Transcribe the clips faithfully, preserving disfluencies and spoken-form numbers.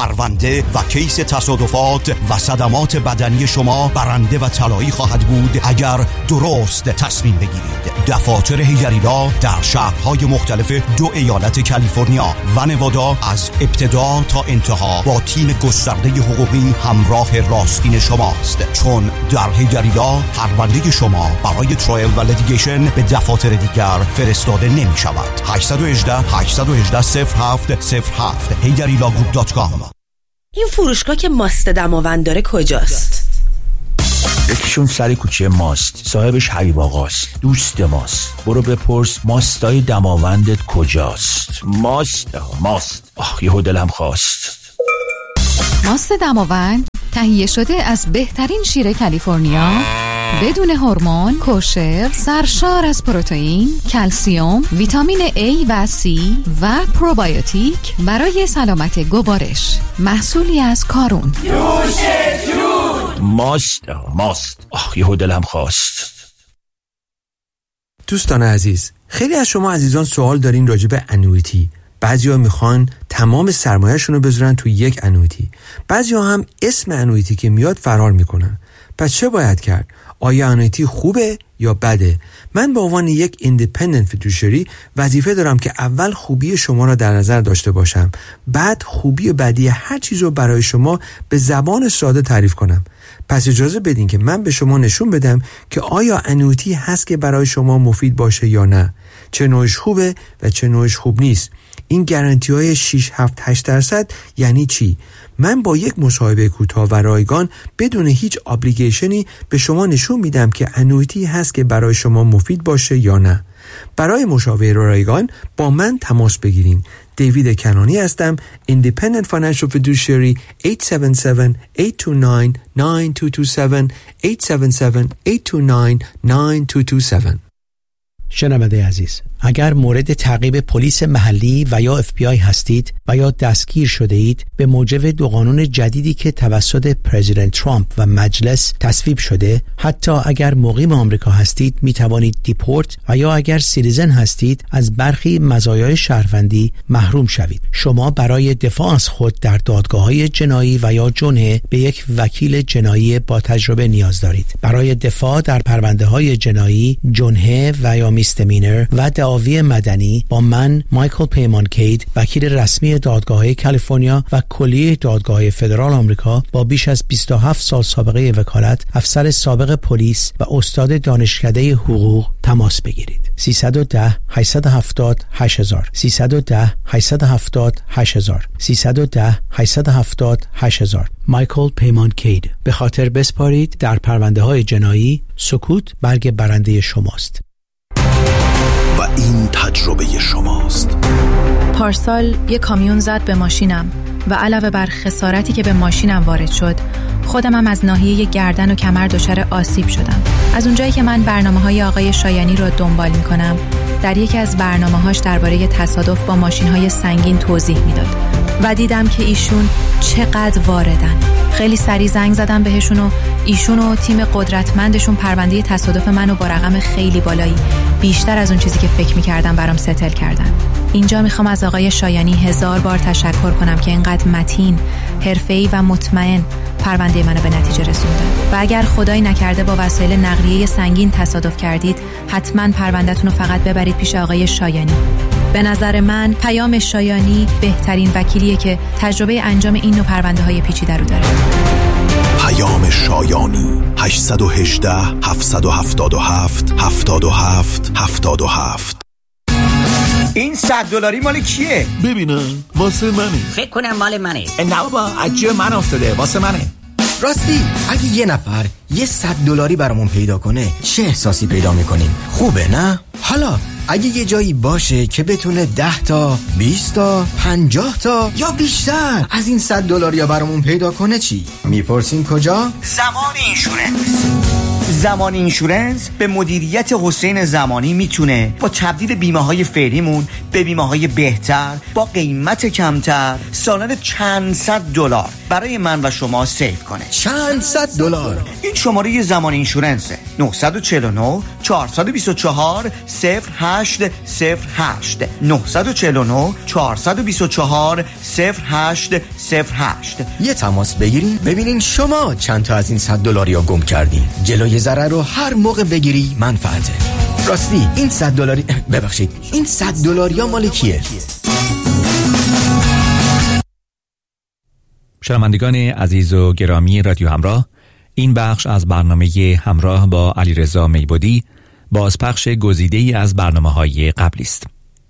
پرونده و کیس تصادفات و صدمات بدنی شما برنده و طلایی خواهد بود اگر درست تصمیم بگیرید. دفاتر هیجریلا در شهرهای مختلف دو ایالت کالیفرنیا و نوادا از ابتدا تا انتها با تیم گسترده حقوقی همراه راستین شماست، چون در هیجریلا پرونده شما برای ترایل و لیتیگیشن به دفاتر دیگر فرستاده نمی شود. هشت یک هشت هشت یک هشت صفر هفت صفر هفت هیجریلا گروپ دات کام. این فروشگاه که ماست دماوند داره کجاست؟ یکیشون سر کوچه ماست، صاحبش حبیب آقاست، دوست ماست. برو بپرس ماستای دماوندت کجاست. ماست ماست آخ یهو دلم خواست. ماست دماوند تهیه شده از بهترین شیر کالیفرنیا، بدون هورمون، کوشر، سرشار از پروتئین، کلسیم، ویتامین A و C و پروبیوتیک برای سلامت گوارش. محصولی از کارون. نوش جون. ماست ماست آخ یهو دلم خواست. دوستان عزیز، خیلی از شما عزیزان سوال دارین راجع به انویتی. بعضیا میخوان تمام سرمایه‌شون رو بذارن تو یک انویتی، بعضیا هم اسم انویتی که میاد فرار میکنن. پس چه باید کرد؟ آیا انویتی خوبه یا بده؟ من به عنوان یک ایندیپندنت فیدوشری وظیفه دارم که اول خوبی شما را در نظر داشته باشم، بعد خوبی و بدی هر چیز رو برای شما به زبان ساده تعریف کنم. پس اجازه بدین که من به شما نشون بدم که آیا انویتی هست که برای شما مفید باشه یا نه، چه نوعش خوبه و چه نوعش خوب نیست. این گارانتی های شش هفت هشت درصد یعنی چی؟ من با یک مصاحبه کوتاه و رایگان بدون هیچ ابلیگیشنی به شما نشون میدم که انویتی هست که برای شما مفید باشه یا نه. برای مشاوره رایگان با من تماس بگیرین. دیوید کنانی هستم، Independent Financial Fiduciary. هشت هفت هفت هشت دو نه نه دو دو هفت هشت هفت هفت هشت دو نه نه دو دو هفت. شنونده عزیز، اگر مورد تعقیب پلیس محلی و یا اف بی آی هستید و یا دستگیر شده اید به موجب دو قانون جدیدی که توسط پرزیدنت ترامپ و مجلس تصویب شده، حتی اگر مقیم آمریکا هستید می توانید دیپورت و یا اگر سیتیزن هستید از برخی مزایای شهروندی محروم شوید. شما برای دفاع از خود در دادگاه‌های جنایی و یا جنحه به یک وکیل جنایی با تجربه نیاز دارید. برای دفاع در پرونده‌های جنایی، جنحه و یا میستمینر و دعاوی مدنی با من مایکل پیمان کید، وکیل رسمی دادگاه‌های کالیفرنیا و کلیه دادگاه‌های فدرال آمریکا با بیش از بیست و هفت سال سابقه وکالت، افسر سابق پلیس و استاد دانشکده حقوق تماس بگیرید. سیصد و ده هشتصد و هفتاد هشت هزار سیصد و ده هشتصد و هفتاد هشت هزار سیصد و ده هشتصد و هفتاد هشت هزار. مایکل پیمان کید. به خاطر بسپارید در پرونده‌های جنایی، سکوت برگ برنده شماست. و این تجربه شماست. پارسال یک کامیون زد به ماشینم و علاوه بر خسارتی که به ماشینم وارد شد، خودم هم از ناحیه گردن و کمر دچار آسیب شدم. از اونجایی که من برنامه‌های آقای شایانی رو دنبال می‌کنم، در یکی از برنامه‌هاش درباره تصادف با ماشین‌های سنگین توضیح میداد و دیدم که ایشون چقدر واردن. خیلی سریع زنگ زدم بهشون و ایشون و تیم قدرتمندشون پرونده تصادف منو با رقم خیلی بالایی، بیشتر از اون چیزی که فکر می‌کردم، برام ستل کردن. اینجا میخوام از آقای شایانی هزار بار تشکر کنم که اینقدر متین، حرفه‌ای و مطمئن پرونده منو به نتیجه رسوندن. و اگر خدایی نکرده با وسایل نقلیه سنگین تصادف کردید، حتما پرونده‌تون رو فقط ببرید پیش آقای شایانی. به نظر من پیام شایانی بهترین وکیلیه که تجربه انجام این نوع پرونده‌های پیچیده رو داره. پیام شایانی هشت یک هشت هفت هفت هفت هفت هفت هفت هفت. این صد دلاری مال کیه؟ ببینم واسه منه. فکر کنم مال منه. نه بابا، از جیب من افتاده، واسه منه. راستی اگه یه نفر یه صد دلاری برامون پیدا کنه چه احساسی پیدا میکنیم؟ خوبه نه؟ حالا اگه یه جایی باشه که بتونه ده تا، بیست تا، پنجاه تا یا بیشتر از این صد دلاریا برامون پیدا کنه چی؟ میپرسیم کجا؟ زمان اینشورنس. زمان اینشورنس به مدیریت حسین زمانی میتونه با تبدیل بیمه های فعلیمون به بیمه های بهتر با قیمت کمتر سالانه چند صد دلار برای من و شما سیو کنه. چند صد دلار. این شماره زمان اینشورنسه نه چهار نه چهار دو چهار صفر هشت صفر هشت نه چهار نه چهار دو چهار صفر هشت صفر هشت. یه تماس بگیرین ببینین شما چند تا از این صد دلاری ها گم کردین. جلوی ضرر رو هر موقع بگیری منفعته. راستی این صد دلاری ببخشید این صد دلاری ها مال کیه؟ شنوندگان عزیز و گرامی رادیو همراه، این بخش از برنامه همراه با علیرضا میبودی بازپخش گزیده‌ای از برنامه‌های قبلی است.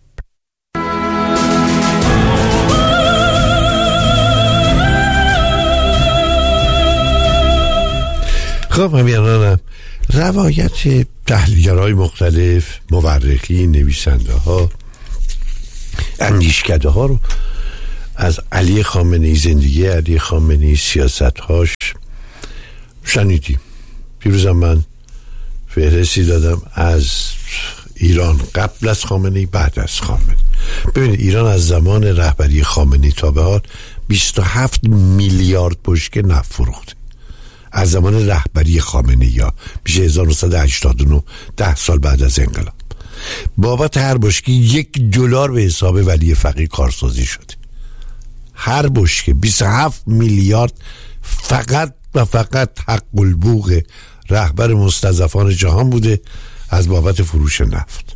خب همیانانم، روایت تحلیلگرهای مختلف، مورخین، نویسنده ها، اندیشکده ها رو از علی خامنه‌ای، زندگی علی خامنه‌ای، سیاست‌هاش شنیدیم. پیروزم من فهرستی دادم از ایران قبل از خامنه‌ای، بعد از خامنه‌ای. ببینید ایران از زمان رهبری خامنه‌ای تا به حال بیست و هفت میلیارد بشکه نفت فروخته. از زمان رهبری خامنه‌ای یا میشه هزار و نهصد و هشتاد و نه، ده سال بعد از انقلاب، بابت هر بشکه یک دلار به حساب ولی فقیه کارسازی شده. هر بشکه بیست و هفت میلیارد فقط و فقط حق البوق رهبر مستضعفان جهان بوده از بابت فروش نفت.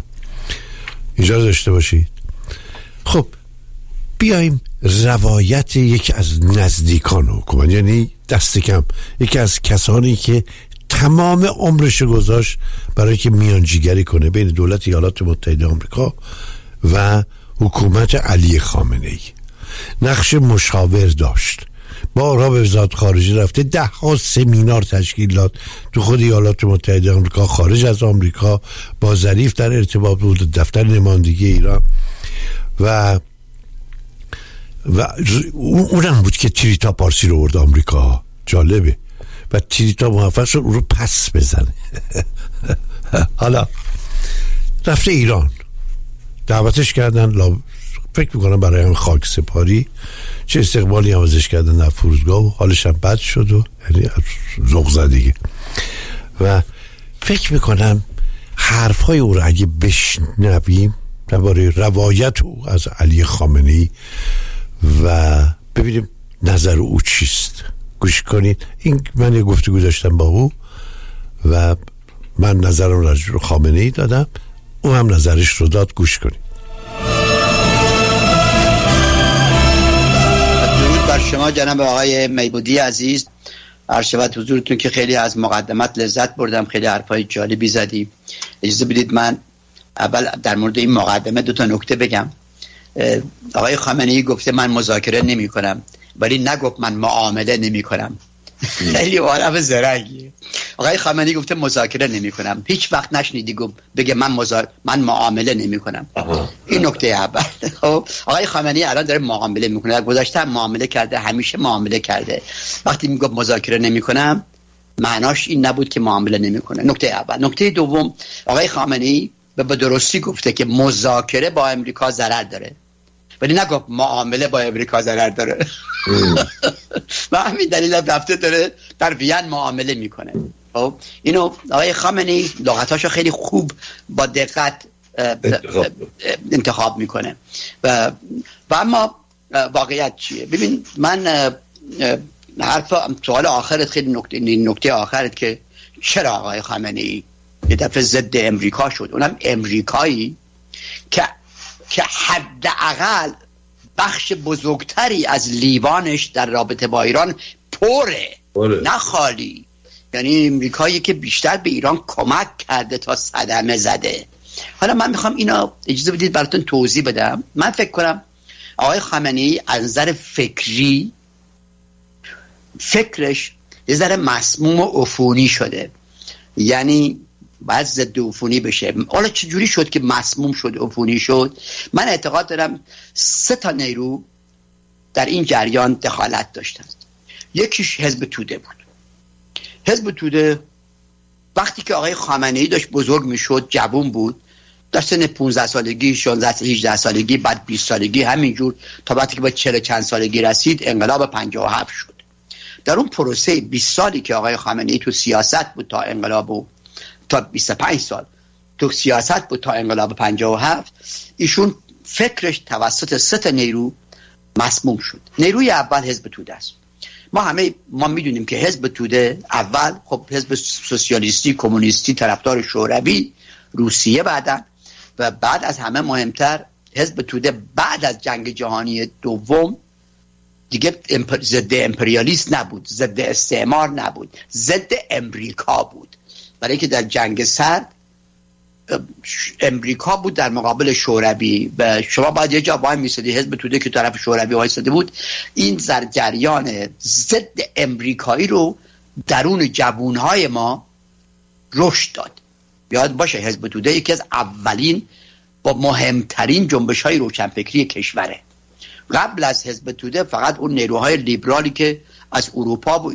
اینجا داشته باشید. خب بیاییم روایت یکی از نزدیکان حکومت، یعنی دست کم یکی از کسانی که تمام عمرش گذاشت برای که میانجیگری کنه بین دولت ایالات متحده آمریکا و حکومت علی خامنه‌ای. نقش مشاور داشت، بارها به وزارت خارجه رفته، ده ها سمینار تشکیل داد تو خود ایالات متحده آمریکا، خارج از آمریکا، با ظریف در ارتباط بود، دفتر نمایندگی ایران و و اونم بود که تریتا پارسی رو برد آمریکا. جالبه. و تریتا موفق شد اون رو پس بزنه. حالا رفته ایران، دعوتش کردن، لا فکر میکنم برای هم خاک سپاری، چه استقبالی هم ازش کردن در فرودگاه و حالش هم بد شد و یعنی ذوق زدگی. و فکر میکنم حرفای او رو اگه بشنویم درباره روایت او از علی خامنه‌ای و ببینیم نظر او چیست، گوش کنید. این من یه گفتگو داشتم با او و من نظرم راجع به خامنه‌ای دادم، او هم نظرش رو داد. گوش کنید. درود بر شما جناب آقای میبودی عزیز. عرض شود حضورتون که خیلی از مقدمت لذت بردم، خیلی حرفای جالبی زدی. اجازه بدید من اول در مورد این مقدمه دو تا نکته بگم. آقای خامنه‌ای گفته من مذاکره نمی کنم، ولی نگفت من معامله نمی کنم. خیلی عارف زرنگیه. آقای خامنه‌ای گفته مذاکره نمی کنم، هیچ وقت نشنیدی گفت بگه من مزا... من معامله نمی کنم. این نکته اول. خب آقای خامنه‌ای الان داره معامله میکنه، گذاشته معامله کرده، همیشه معامله کرده. وقتی میگه مذاکره نمی کنم معناش این نبود که معامله نمی کنه. نکته اول. نکته دوم، آقای خامنه‌ای به درستی گفته که مذاکره با امریکا ضرر داره، ولی نگفت معامله با امریکا ضرر داره. و همین دلیل رفته داره در وین معامله میکنه. خب اینو آقای خامنه‌ای لغتاشو خیلی خوب با دقت انتخاب میکنه. و و اما واقعیت چیه؟ ببین من حرف سوال آخرت خیلی نکته نکته آخرت که چرا آقای خامنه‌ای یه دفعه ضد امریکا شد، اونم امریکایی که که حداقل بخش بزرگتری از لیوانش در رابطه با ایران پره، نه خالی. یعنی امریکایی که بیشتر به ایران کمک کرده تا صدمه زده. حالا من میخوام اینا اجازه بدید براتون توضیح بدم. من فکر کنم آقای خامنه‌ای از نظر فکری فکرش یه ذره مسموم و عفونی شده، یعنی باید ضد عفونی بشه. حالا چجوری شد که مسموم شد، عفونی شد؟ من اعتقاد دارم سه تا نیرو در این جریان دخالت داشتن. یکیش حزب توده بود. حزب توده وقتی که آقای خامنه‌ای داشت بزرگ میشد، جوان بود، در سن پانزده سالگی، شانزده هجده سالگی، بعد بیست سالگی، همینجور تا وقتی که به چهل چند سالگی رسید، انقلاب پنجاه و هفت شد. در اون پروسه بیست سالی که آقای خامنه‌ای تو سیاست بود تا انقلاب و تا بیست و پنج سال تو سیاست بود تا انقلاب پنجاه و هفت، ایشون فکرش توسط سه تا نیرو مسموم شد. نیروی اول حزب توده است. ما همه ما میدونیم که حزب توده اول خب حزب سوسیالیستی کمونیستی طرفدار شوروی روسیه بعدن و بعد از همه مهمتر حزب توده بعد از جنگ جهانی دوم دیگه امپر... ضد امپریالیست نبود، ضد استعمار نبود، ضد امریکا بود. برای که در جنگ سرد امریکا بود در مقابل شوروی و شما باید یه جا وای میسادی حزب توده که طرف شوروی وایساده بود. این زر جریان ضد امریکایی رو درون جوانهای ما رشد داد. یاد باشه حزب توده یکی از اولین با مهمترین جنبش‌های روشنفکری کشوره. قبل از حزب توده فقط اون نیروهای لیبرالی که از اروپا و